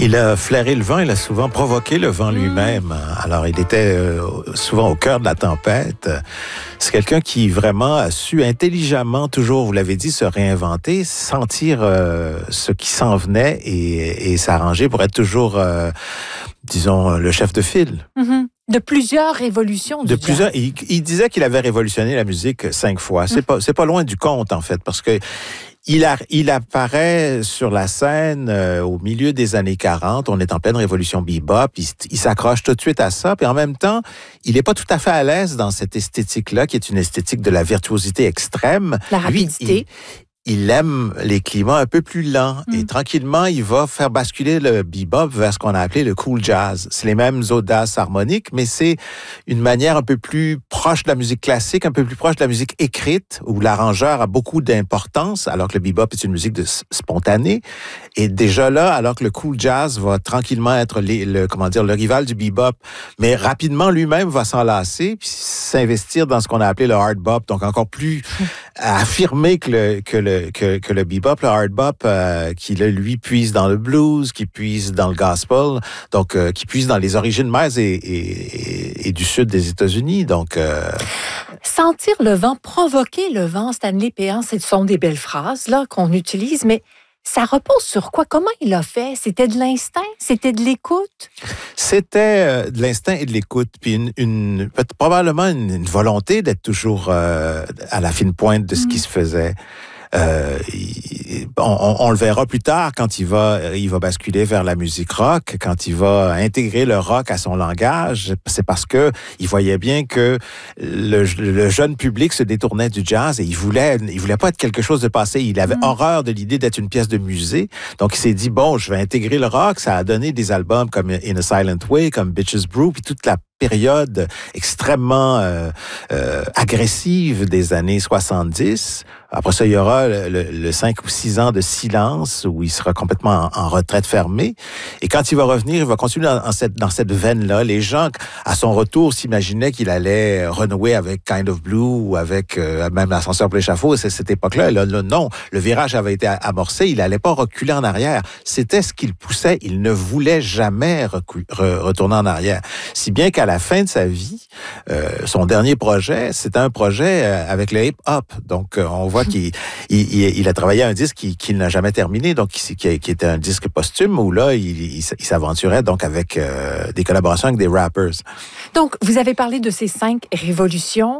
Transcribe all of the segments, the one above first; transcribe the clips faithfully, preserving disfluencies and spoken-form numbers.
Il a flairé le vent, il a souvent provoqué le vent lui-même. Alors, il était souvent au cœur de la tempête. C'est quelqu'un qui vraiment a su intelligemment, toujours, vous l'avez dit, se réinventer, sentir euh, ce qui s'en venait et, et s'arranger pour être toujours, euh, disons, le chef de file. Mm-hmm. De plusieurs révolutions. De plusieurs. Il, il disait qu'il avait révolutionné la musique cinq fois. C'est mm. pas, c'est pas loin du compte, en fait, parce que Il, a, il apparaît sur la scène euh, au milieu des années quarante. On est en pleine révolution bebop. Il, il s'accroche tout de suite à ça. Puis en même temps, il n'est pas tout à fait à l'aise dans cette esthétique-là, qui est une esthétique de la virtuosité extrême. La rapidité. Lui, il, il aime les climats un peu plus lents. Mm. Et tranquillement, il va faire basculer le bebop vers ce qu'on a appelé le cool jazz. C'est les mêmes audaces harmoniques, mais c'est une manière un peu plus proche de la musique classique, un peu plus proche de la musique écrite, où l'arrangeur a beaucoup d'importance, alors que le bebop est une musique de spontanée. Et déjà là, alors que le cool jazz va tranquillement être les, le, comment dire, le rival du bebop, mais rapidement lui-même va s'enlacer, puis s'investir dans ce qu'on a appelé le hard bop, donc encore plus affirmé que le, que le Que, que le bebop, le hard bop, euh, qui là, lui puise dans le blues, qui puise dans le gospel, donc euh, qui puise dans les origines mères et, et, et du sud des États-Unis. Donc euh... sentir le vent, provoquer le vent, Stanley Péan, ce sont des belles phrases là qu'on utilise, mais ça repose sur quoi? Comment il a fait? C'était de l'instinct? C'était de l'écoute? C'était euh, de l'instinct et de l'écoute, puis une, une probablement une, une volonté d'être toujours euh, à la fine pointe de ce mmh. qui se faisait. Euh, il, on, on le verra plus tard quand il va, il va basculer vers la musique rock, quand il va intégrer le rock à son langage. C'est parce que il voyait bien que le, le jeune public se détournait du jazz et il voulait, il voulait pas être quelque chose de passé. Il avait mmh. horreur de l'idée d'être une pièce de musée. Donc il s'est dit bon, je vais intégrer le rock. Ça a donné des albums comme In a Silent Way, comme Bitches Brew, puis toute la période extrêmement euh, euh, agressive des années soixante-dix. Après ça, il y aura le, le, le cinq ou six ans de silence où il sera complètement en, en retraite fermée. Et quand il va revenir, il va continuer dans, dans cette, dans cette veine-là. Les gens, à son retour, s'imaginaient qu'il allait renouer avec Kind of Blue ou avec euh, même l'ascenseur pour l'échafaud. C'est cette époque-là. Là, là, non, le virage avait été amorcé. Il n'allait pas reculer en arrière. C'était ce qu'il poussait. Il ne voulait jamais recu- re- retourner en arrière. Si bien qu'à la fin de sa vie, euh, son dernier projet, c'était un projet euh, avec le hip-hop. Donc, euh, on voit qu'il il, il a travaillé un disque qu'il, qu'il n'a jamais terminé, donc qui, qui était un disque posthume où là, il, il, il s'aventurait donc avec euh, des collaborations avec des rappers. Donc, vous avez parlé de ces cinq révolutions.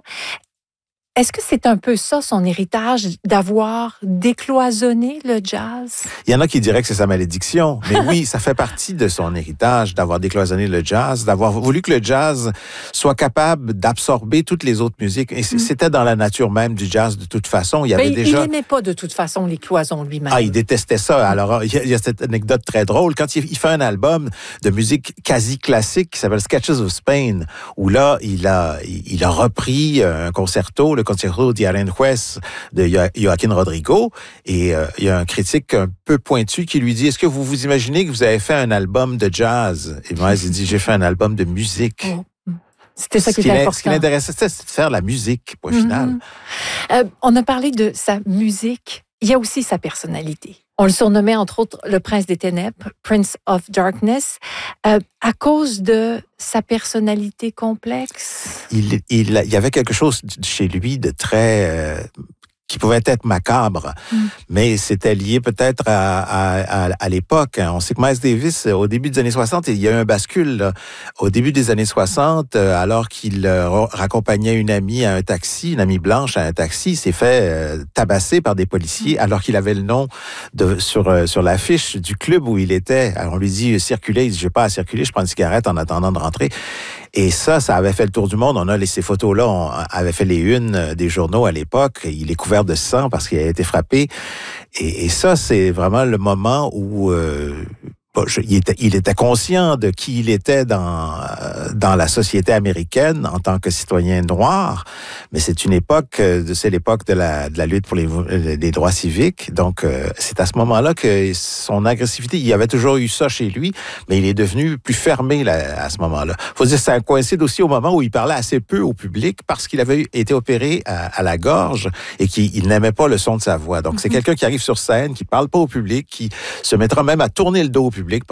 Est-ce que c'est un peu ça, son héritage, d'avoir décloisonné le jazz? Il y en a qui diraient que c'est sa malédiction, mais oui, ça fait partie de son héritage d'avoir décloisonné le jazz, d'avoir voulu que le jazz soit capable d'absorber toutes les autres musiques. Et c'était dans la nature même du jazz de toute façon. Il y avait mais déjà... il n'aimait pas de toute façon les cloisons lui-même. Ah, il détestait ça. Alors, il y a, il y a cette anecdote très drôle. Quand il, il fait un album de musique quasi classique qui s'appelle Sketches of Spain, où là, il a, il a repris un concerto, le Le Concerto de Aranjuez de Joaquín Rodrigo. Et euh, il y a un critique un peu pointu qui lui dit « Est-ce que vous vous imaginez que vous avez fait un album de jazz? » Et moi, il dit « J'ai fait un album de musique. Oh. » C'était ça qui était important. Ce qui l'intéressait, c'était de faire la musique, point final. Mm-hmm. Euh, on a parlé de sa musique. Il y a aussi sa personnalité. On le surnommait, entre autres, le prince des ténèbres, Prince of Darkness, euh, à cause de sa personnalité complexe. Il, il, il y avait quelque chose chez lui de très... Euh, qui pouvait être macabre, mm. mais c'était lié peut-être à, à, à, à l'époque. On sait que Miles Davis, au début des années soixante, il y a eu un bascule. Là. Au début des années soixante, alors qu'il raccompagnait une amie à un taxi, une amie blanche à un taxi, il s'est fait euh, tabasser par des policiers, mm. alors qu'il avait le nom de, sur, euh, sur l'affiche du club où il était. Alors on lui dit « circulez », il dit « je n'ai pas à circuler, je prends une cigarette en attendant de rentrer ». Et ça, ça avait fait le tour du monde. On a les, ces photos-là, on avait fait les unes des journaux à l'époque. Il est couvert de sang parce qu'il a été frappé. Et, et ça, c'est vraiment le moment où euh, bon, je, il, était, il était conscient de qui il était dans, dans la société américaine en tant que citoyen noir. Mais c'est une époque, c'est l'époque de la, de la lutte pour les, les droits civiques. Donc, euh, c'est à ce moment-là que son agressivité, il y avait toujours eu ça chez lui, mais il est devenu plus fermé là, à ce moment-là. Faut dire, ça coïncide aussi au moment où il parlait assez peu au public parce qu'il avait été opéré à, à la gorge et qu'il il n'aimait pas le son de sa voix. Donc, mm-hmm. c'est quelqu'un qui arrive sur scène, qui parle pas au public, qui se mettra même à tourner le dos au public